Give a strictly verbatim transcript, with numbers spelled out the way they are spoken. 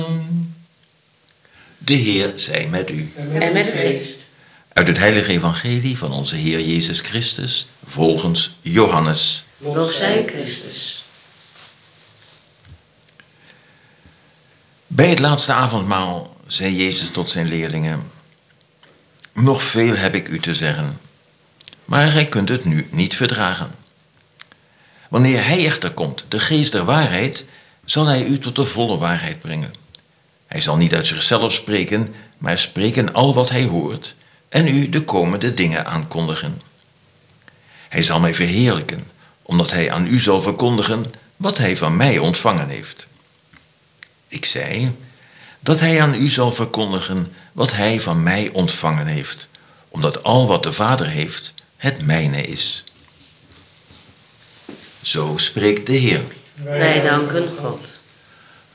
De Heer zij met u. En met de geest. Uit het heilige evangelie van onze Heer Jezus Christus, volgens Johannes. Lof zij Christus. Bij het laatste avondmaal zei Jezus tot zijn leerlingen: nog veel heb ik u te zeggen, maar gij kunt het nu niet verdragen. Wanneer hij echter komt, de geest der waarheid, zal hij u tot de volle waarheid brengen. Hij zal niet uit zichzelf spreken, maar spreken al wat hij hoort en u de komende dingen aankondigen. Hij zal mij verheerlijken, omdat hij aan u zal verkondigen wat hij van mij ontvangen heeft. Ik zei dat hij aan u zal verkondigen wat hij van mij ontvangen heeft, omdat al wat de Vader heeft, het mijne is. Zo spreekt de Heer. Wij danken God.